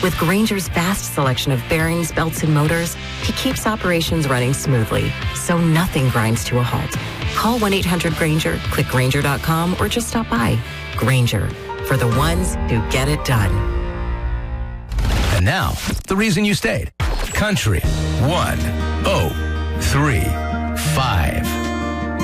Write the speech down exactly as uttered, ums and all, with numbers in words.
With Grainger's vast selection of bearings, belts, and motors, he keeps operations running smoothly, so nothing grinds to a halt. Call one eight hundred Grainger, click Grainger dot com, or just stop by. Grainger, for the ones who get it done. And now, the reason you stayed. Country one oh three five.